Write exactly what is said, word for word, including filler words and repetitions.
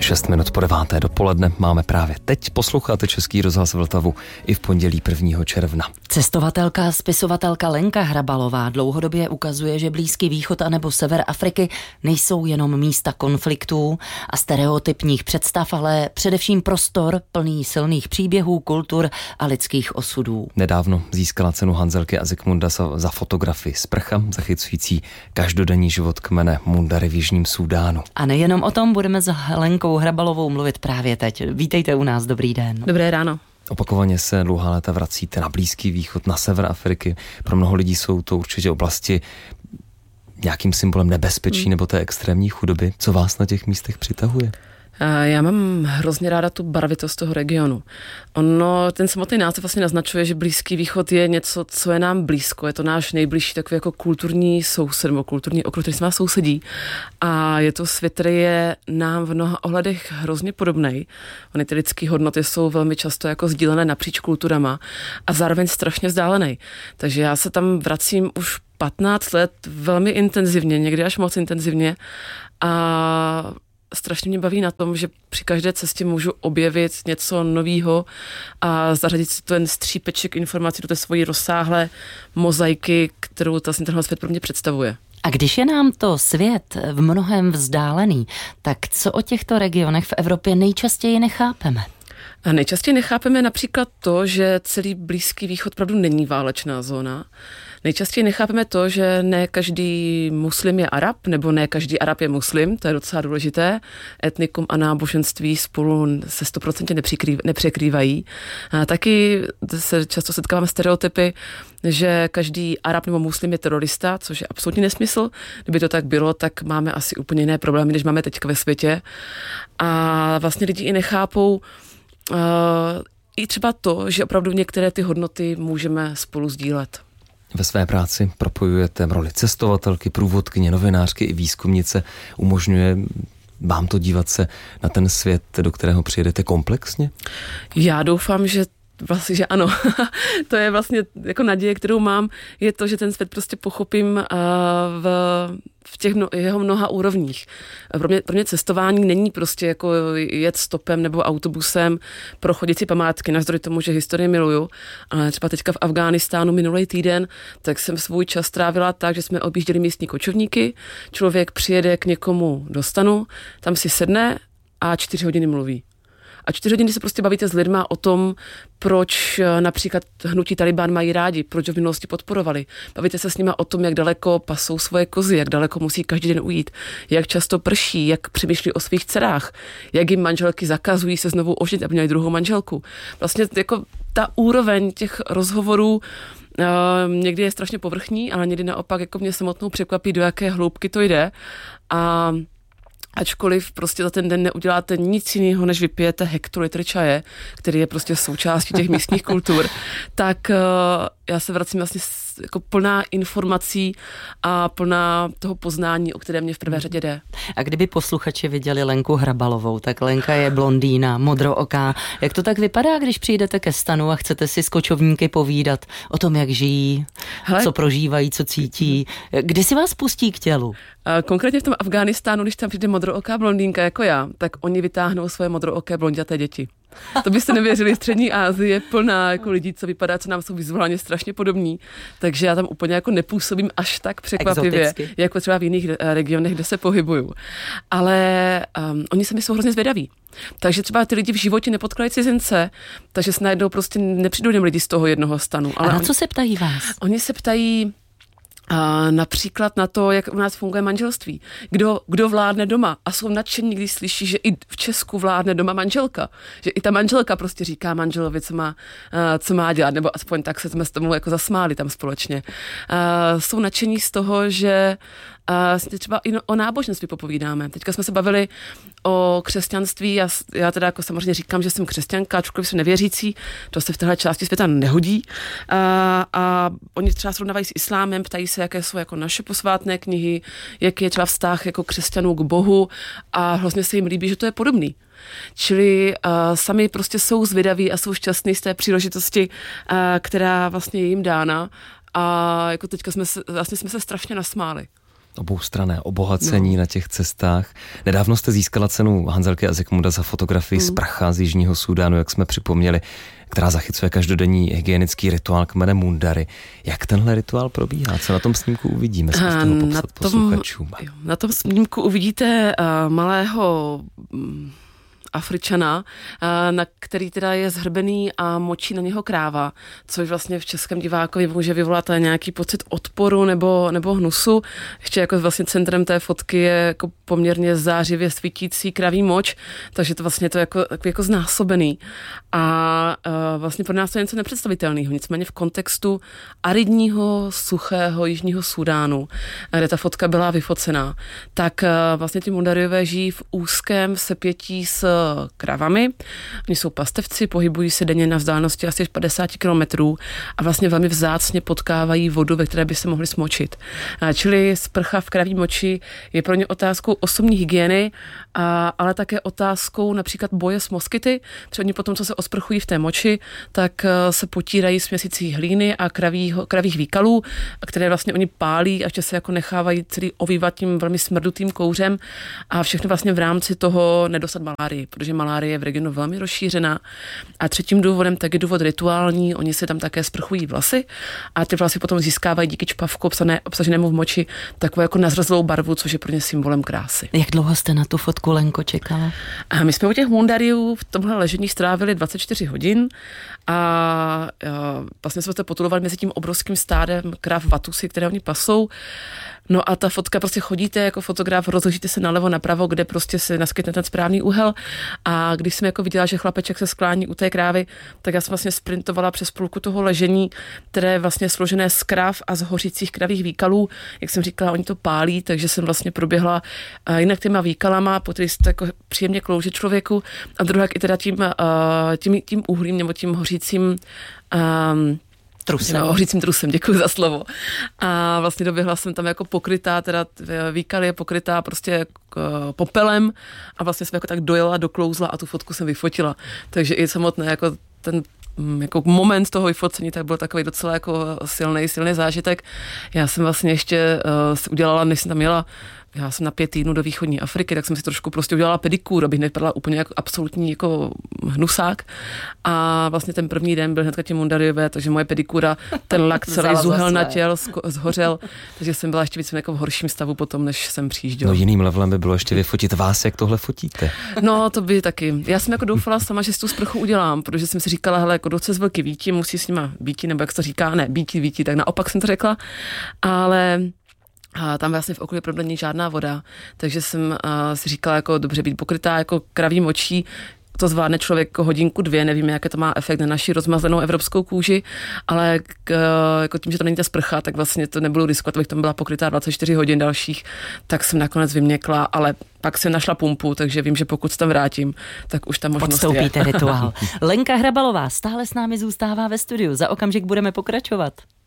šest minut po deváté dopoledne máme právě teď. Posloucháte Český rozhlas Vltavu i v pondělí prvního června. Cestovatelka a spisovatelka Lenka Hrabalová dlouhodobě ukazuje, že Blízký východ a nebo sever Afriky nejsou jenom místa konfliktů a stereotypních představ, ale především prostor plný silných příběhů, kultur a lidských osudů. Nedávno získala cenu Hanzelky a Zikmunda za fotografii Sprcha, zachycující každodenní život kmene Mundary v Jižním Súdánu. A nejenom o tom budeme s Lenkou Hrabalovou mluvit právě teď. Vítejte u nás, dobrý den. Dobré ráno. Opakovaně se dlouhá léta vracíte na Blízký východ, na sever Afriky. Pro mnoho lidí jsou to určitě oblasti nějakým symbolem nebezpečí hmm. nebo té extrémní chudoby. Co vás na těch místech přitahuje? Já mám hrozně ráda tu barvitost toho regionu. Ono, ten samotný název vlastně naznačuje, že Blízký východ je něco, co je nám blízko. Je to náš nejbližší takový jako kulturní soused, nebo kulturní okruh, který se nás sousedí. A je to svět, který je nám v mnoha ohledech hrozně podobnej. Ony ty lidské hodnoty jsou velmi často jako sdílené napříč kulturama a zároveň strašně vzdálený. Takže já se tam vracím už patnáct let velmi intenzivně, někdy až moc intenzivně. A strašně mě baví na tom, že při každé cestě můžu objevit něco novýho a zařadit si ten střípeček informací do té svojí rozsáhlé mozaiky, kterou vlastně tenhle svět pro mě představuje. A když je nám to svět v mnohem vzdálený, tak co o těchto regionech v Evropě nejčastěji nechápeme? A nejčastěji nechápeme například to, že celý Blízký východ opravdu není válečná zóna. Nejčastěji nechápeme to, že ne každý muslim je Arab, nebo ne každý Arab je muslim, to je docela důležité. Etnikum a náboženství spolu se sto procent nepřekrývají. A taky se často setkávám stereotypy, že každý Arab nebo muslim je terorista, což je absolutní nesmysl. Kdyby to tak bylo, tak máme asi úplně jiné problémy, než máme teďka ve světě. A vlastně lidi i nechápou uh, i třeba to, že opravdu některé ty hodnoty můžeme spolu sdílet. Ve své práci propojujete roli cestovatelky, průvodkyně, novinářky i výzkumnice. Umožňuje vám to dívat se na ten svět, do kterého přijedete, komplexně? Já doufám, že vlastně, že ano. To je vlastně jako naděje, kterou mám, je to, že ten svět prostě pochopím uh, v, v těch mno, jeho mnoha úrovních. Pro mě, pro mě cestování není prostě jako jet stopem nebo autobusem, prochodit si památky, navzdory tomu, že historii miluju. Ale třeba teďka v Afghánistánu minulý týden, tak jsem svůj čas strávila tak, že jsme objížděli místní kočovníky, člověk přijede k někomu do stanu, tam si sedne a čtyři hodiny mluví. A čtyři hodiny se prostě bavíte s lidma o tom, proč například hnutí Taliban mají rádi, proč ho v minulosti podporovali. Bavíte se s nima o tom, jak daleko pasou svoje kozy, jak daleko musí každý den ujít, jak často prší, jak přemýšlí o svých dcerách, jak jim manželky zakazují se znovu oženit, aby měli druhou manželku. Vlastně jako ta úroveň těch rozhovorů uh, někdy je strašně povrchní, ale někdy naopak jako mě samotnou překvapí, do jaké hloubky to jde. A ačkoliv prostě za ten den neuděláte nic jiného, než vypijete hektolitr čaje, který je prostě součástí těch místních kultur, tak uh, já se vracím vlastně jako plná informací a plná toho poznání, o které mě v prvé řadě jde. A kdyby posluchači viděli Lenku Hrabalovou, tak Lenka je blondýna, modrooká. Jak to tak vypadá, když přijdete ke stanu a chcete si s kočovníky povídat o tom, jak žijí, Hele, co prožívají, co cítí? Kdy si vás pustí k tělu? Konkrétně v tom Afghánistánu, když tam přijde modrooká blondýnka jako já, tak oni vytáhnou svoje modrooké blonděté děti. To byste nevěřili, Střední Asie je plná jako lidí, co vypadá, co nám jsou vizuálně strašně podobní, takže já tam úplně jako nepůsobím až tak překvapivě, exoticky, jako třeba v jiných regionech, kde se pohybuju. Ale um, oni se mi jsou hrozně zvědaví. Takže třeba ty lidi v životě nepotkají cizince, takže se najednou prostě nepřijdou jen lidi z toho jednoho stanu. Ale a na on, co se ptají vás? Oni se ptají a například na to, jak u nás funguje manželství. Kdo, kdo vládne doma? A jsou nadšení, když slyší, že i v Česku vládne doma manželka. Že i ta manželka prostě říká manželovi, co má, uh, co má dělat, nebo aspoň tak se jsme s tomu jako zasmáli tam společně. Uh, jsou nadšení z toho, že uh, třeba i o náboženství popovídáme. Teďka jsme se bavili o křesťanství. Já, já teda jako samozřejmě říkám, že jsem křesťanka, ačkoliv jsem nevěřící. To se v téhle části světa nehodí. Uh, a oni třeba srovnávají s islámem, ptají se, jaké jsou jako naše posvátné knihy, jaký je třeba vztah jako křesťanů k Bohu a hrozně se jim líbí, že to je podobný. Čili uh, sami prostě jsou zvědaví a jsou šťastní z té příležitosti, uh, která vlastně je jim dána a jako teďka jsme se, vlastně jsme se strašně nasmáli. oboustranné obohacení no. na těch cestách. Nedávno jste získala cenu Hanzelky a Zikmunda za fotografii mm. z prcha z Jižního Súdánu, jak jsme připomněli, která zachycuje každodenní hygienický rituál kmene Mundary. Jak tenhle rituál probíhá? Co na tom snímku uvidíme? Zkuste ho popsat posluchačům. Na tom snímku uvidíte uh, malého um, Afričana, na který teda je zhrbený a močí na něho kráva, což vlastně v českém divákovi může vyvolat nějaký pocit odporu nebo, nebo hnusu. Ještě jako vlastně centrem té fotky je jako poměrně zářivě svítící kravý moč, takže to vlastně to jako, jako znásobený. A, a vlastně pro nás to je něco nepředstavitelného. Nicméně v kontextu aridního, suchého Jižního Súdánu, kde ta fotka byla vyfocená, tak vlastně ti Mundaryové žijí v úzkém sepětí s kravami. Oni jsou pastevci, pohybují se denně na vzdálenosti asi padesát kilometrů a vlastně velmi vzácně potkávají vodu, ve které by se mohli smočit. Čili sprcha v kraví moči je pro ně otázkou osobní hygieny, a, ale také otázkou například boje s moskyty. Třeba oni potom, co se osprchují v té moči, tak se potírají směsicí hlíny a kravího, kravých výkalů, které vlastně oni pálí a ještě se jako nechávají celý ovývat tím velmi smrdutým kouřem a všechno vlastně v rámci toho nedostat malárii, protože malárie je v regionu velmi rozšířená. A třetím důvodem tak je důvod rituální, oni si tam také sprchují vlasy a ty vlasy potom získávají díky čpavku obsažené, obsaženému v moči takovou jako nazrzlou barvu, což je pro ně symbolem krásy. Jak dlouho jste na tu fotku, Lenko, čekala? A my jsme u těch Mundaryů v tomhle ležení strávili dvacet čtyři hodin a, a vlastně jsme se potulovali mezi tím obrovským stádem krav vatusy, které oni pasou. No a ta fotka prostě chodíte jako fotograf, rozložíte se nalevo, napravo, kde prostě se naskytne ten správný úhel. A když jsem jako viděla, že chlapeček se sklání u té krávy, tak já jsem vlastně sprintovala přes půlku toho ležení, které je vlastně složené z krav a z hořících kravých výkalů. Jak jsem říkala, oni to pálí, takže jsem vlastně proběhla jinak těma výkalama, po kterých se to jako příjemně klouže člověku a druhá i teda tím, tím, tím uhlím nebo tím hořícím um, Trusem. No, hořícím trusem, děkuji za slovo. A vlastně doběhla jsem tam jako pokrytá, teda výkal je pokrytá prostě popelem a vlastně jsem jako tak dojela, doklouzla a tu fotku jsem vyfotila. Takže i samotné jako ten jako moment toho vyfocení, tak byl takový docela jako silný, silný zážitek. Já jsem vlastně ještě uh, udělala, než jsem tam jela, já jsem na pět týdnů do východní Afriky, tak jsem si trošku prostě udělala pedikůr, abych nevypadala úplně jako absolutní jako hnusák. A vlastně ten první den byl hnedka ti Mundaryové, takže moje pedikura, ten lak celý zuhel na těl, zhořel, takže jsem byla ještě víc jako v horším stavu potom, než jsem přijížděla. No jiným levelem by bylo ještě vyfotit vás, jak tohle fotíte. No to by taky. Já jsem jako doufala sama, že si tu sprchu udělám, protože jsem si říkala, hele, jako doce z velký víti, musí s nima býti, nebo jak se to říká, ne, býti, víti, tak naopak jsem to řekla, ale a tam vlastně v okolí problém není žádná voda, takže jsem uh, si říkala, jako dobře být pokrytá jako kraví močí, to zvládne člověk hodinku, dvě, nevím, jaké to má efekt na naši rozmazlenou evropskou kůži, ale k, jako tím, že to není ta sprcha, tak vlastně to nebudu riskovat, abych tam byla pokrytá dvacet čtyři hodin dalších, tak jsem nakonec vyměkla, ale pak jsem našla pumpu, takže vím, že pokud se tam vrátím, tak už tam možnost je. Podstoupíte rituál. Lenka Hrabalová stále s námi zůstává ve studiu, za okamžik budeme pokračovat.